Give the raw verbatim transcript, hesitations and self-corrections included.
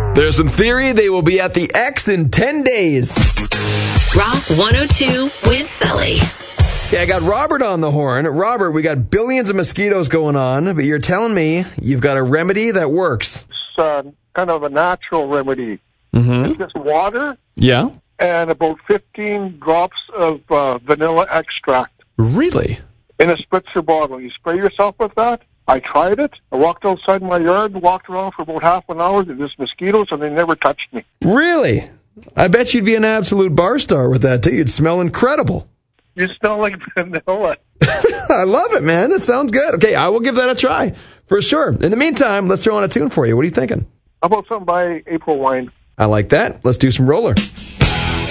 There's some theory they will be at the X in ten days. Rock one oh two with Sully. Yeah, I got Robert on the horn. Robert, we got billions of mosquitoes going on, but you're telling me you've got a remedy that works. It's uh, kind of a natural remedy. Mm-hmm. It's just water Yeah? and about fifteen drops of uh, vanilla extract Really? in a spritzer bottle. You spray yourself with that. I tried it. I walked outside my yard, walked around for about half an hour. There's mosquitoes, and they never touched me. Really? I bet you'd be an absolute bar star with that, too. You'd smell incredible. You smell like vanilla. I love it, man. That sounds good. Okay, I will give that a try, for sure. In the meantime, let's throw on a tune for you. What are you thinking? How about something by April Wine? I like that. Let's do some roller.